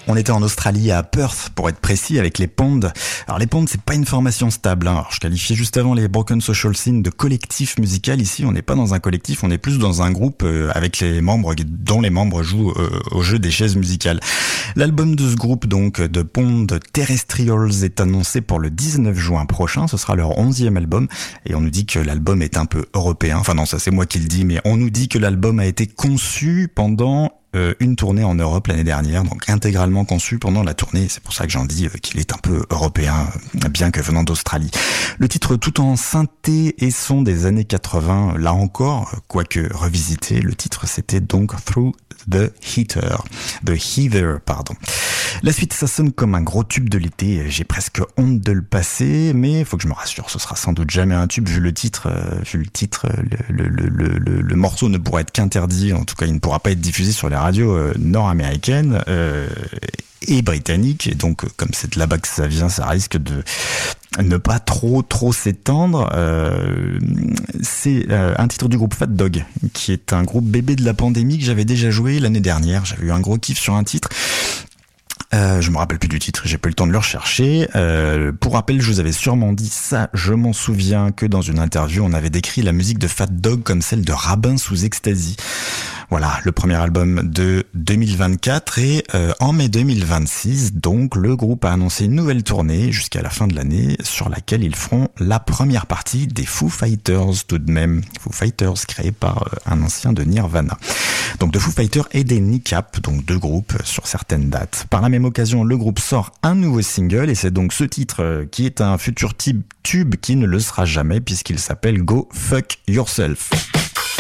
On était en Australie, à Perth, pour être précis, avec les Ponds. Alors les Ponds, c'est pas une formation stable. Alors, je qualifiais juste avant les Broken Social Scene de collectif musical. Ici, on n'est pas dans un collectif, on est plus dans un groupe avec les membres, dont les membres jouent au jeu des chaises musicales. L'album de ce groupe, donc, de Pond Terrestrials, est annoncé pour le 19 juin prochain. Ce sera leur 11e album. Et on nous dit que l'album est un peu européen. Enfin non, ça c'est moi qui le dis, mais on nous dit que l'album a été conçu pendant une tournée en Europe l'année dernière, donc intégralement conçu pendant la tournée. C'est pour ça que j'en dis qu'il est un peu européen, bien que venant d'Australie. Le titre tout en synthé et son des années 80, là encore, quoique revisité, le titre c'était donc Through the Heather, pardon. La suite, ça sonne comme un gros tube de l'été. J'ai presque honte de le passer, mais faut que je me rassure, ce sera sans doute jamais un tube vu le titre. Le morceau ne pourra être qu'interdit. En tout cas, il ne pourra pas être diffusé sur les radios nord-américaines et britanniques. Et donc, comme c'est de là-bas que ça vient, ça risque de ne pas trop s'étendre. C'est un titre du groupe Fat Dog, qui est un groupe bébé de la pandémie que j'avais déjà joué l'année dernière. J'avais eu un gros kiff sur un titre. Je me rappelle plus du titre, j'ai pas eu le temps de le rechercher. Pour rappel, je vous avais sûrement dit ça, je m'en souviens que dans une interview, on avait décrit la musique de Fat Dog comme celle de Rabbin sous ecstasy. Voilà, le premier album de 2024 et en mai 2026, donc, le groupe a annoncé une nouvelle tournée jusqu'à la fin de l'année sur laquelle ils feront la première partie des Foo Fighters tout de même. Foo Fighters créé par un ancien de Nirvana. Donc de Foo Fighters et des Kneecap, donc deux groupes sur certaines dates. Par la même occasion, le groupe sort un nouveau single et c'est donc ce titre qui est un futur tube qui ne le sera jamais puisqu'il s'appelle Go Fuck Yourself.